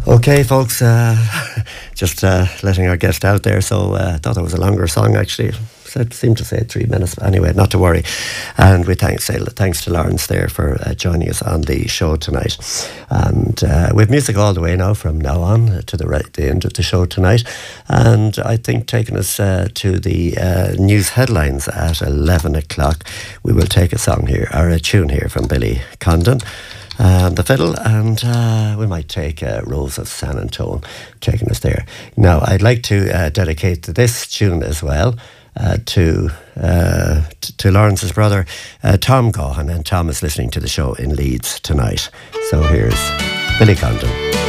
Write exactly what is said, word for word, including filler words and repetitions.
Okay, folks, uh, just uh, letting our guest out there. So I uh, thought that was a longer song, actually. It seemed to say three minutes. But anyway, not to worry. And we thank, say thanks to Lawrence there for uh, joining us on the show tonight. And uh, we have music all the way now from now on to the, right, the end of the show tonight. And I think taking us uh, to the uh, news headlines at eleven o'clock, we will take a song here, or a tune here from Billy Condon. Um, the fiddle, and uh, we might take uh, Rose of San Antone taking us there. Now, I'd like to uh, dedicate this tune as well uh, to uh, t- to Lawrence's brother, uh, Tom Gaughan, and Tom is listening to the show in Leeds tonight. So here's Billy Condon.